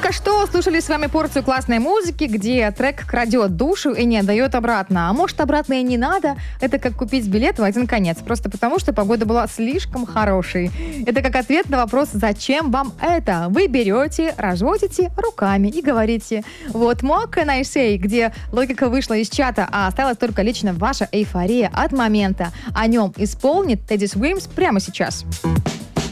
Только что слушали с вами порцию классной музыки, где трек крадет душу и не отдает обратно. А может, обратно и не надо? Это как купить билет в один конец, просто потому что погода была слишком хорошей. Это как ответ на вопрос «Зачем вам это?». Вы берете, разводите руками и говорите «Вот what can I say?», где логика вышла из чата, а осталась только лично ваша эйфория от момента. О нем исполнит Teddy Swims прямо сейчас.